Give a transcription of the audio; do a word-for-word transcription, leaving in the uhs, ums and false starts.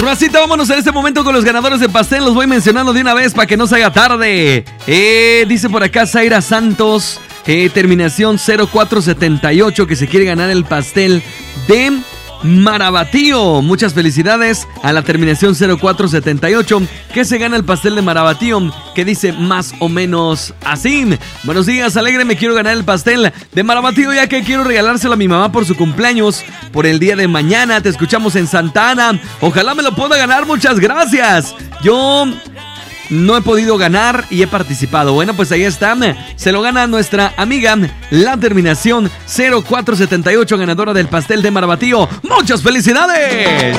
Racita, vámonos en este momento con los ganadores de pastel. Los voy mencionando de una vez para que no se haga tarde. Eh, dice por acá Zaira Santos, eh, terminación cero cuatro setenta y ocho, que se quiere ganar el pastel de Marabatío. Muchas felicidades a la terminación cero cuatro setenta y ocho, que se gana el pastel de Marabatío, que dice más o menos así: buenos días, alegre, me quiero ganar el pastel de Marabatío, ya que quiero regalárselo a mi mamá por su cumpleaños, por el día de mañana. Te escuchamos en Santa Ana, ojalá me lo pueda ganar, muchas gracias. Yo no he podido ganar y he participado. Bueno, pues ahí está, se lo gana nuestra amiga, la terminación cero cuatro setenta y ocho, ganadora del pastel de Marabatío. ¡Muchas felicidades!